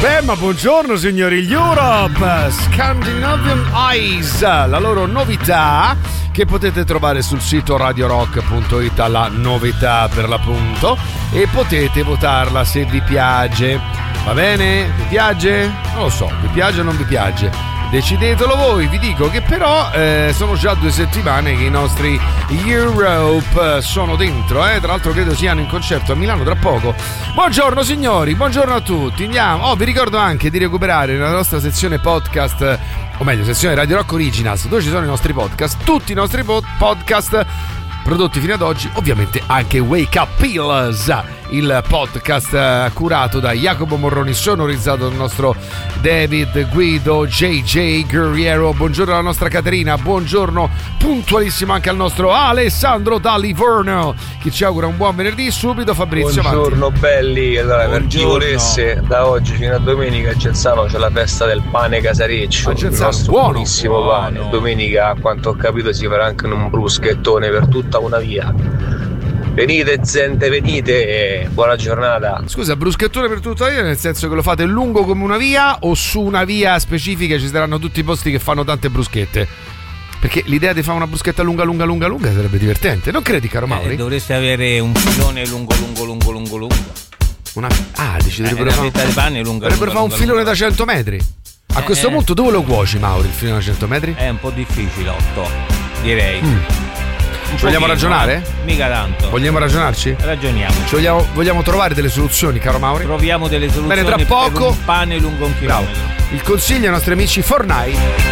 Beh, ma buongiorno signori, Europe Scandinavian Eyes, la loro novità che potete trovare sul sito radiorock.it, la novità per l'appunto, e potete votarla se vi piace. Va bene? Vi piace? Non lo so, vi piace o non vi piace? Decidetelo voi. Vi dico che però sono già 2 settimane che i nostri Europe sono dentro, tra l'altro credo siano in concerto a Milano tra poco. Buongiorno signori, buongiorno a tutti. Andiamo. Vi ricordo anche di recuperare la nostra sezione podcast, o meglio sezione Radio Rock Originals, dove ci sono i nostri podcast, tutti i nostri podcast prodotti fino ad oggi, ovviamente anche Wake Up Pills, il podcast curato da Jacopo Morroni, sonorizzato dal nostro David Guido JJ Guerriero. Buongiorno alla nostra Caterina, buongiorno puntualissimo anche al nostro Alessandro da Livorno, che ci augura un buon venerdì. Subito Fabrizio, buongiorno avanti. Belli. Allora, buongiorno. Per chi volesse, da oggi fino a domenica a Genzano c'è la festa del pane casareccio, il nostro buonissimo pane. Domenica, a quanto ho capito, si farà anche un bruschettone per tutta una via. Venite gente, venite e buona giornata. Scusa, bruschettone per tutta la via nel senso che lo fate lungo come una via, o su una via specifica ci saranno tutti i posti che fanno tante bruschette? Perché l'idea di fare una bruschetta lunga sarebbe divertente, non credi, caro Mauri? Dovreste avere un filone lungo. Dici dovrebbero fare un filone da 100 metri. A questo punto dove lo cuoci, Mauri, il filone da 100 metri? È un po' difficile, 8, direi. Ci vogliamo ragionare? Mica tanto. Vogliamo ragionarci? Ragioniamo. Vogliamo trovare delle soluzioni, caro Mauri? Troviamo delle soluzioni. Bene, tra poco per un pane lungo 1 chilometro. Il consiglio ai nostri amici Fortnite.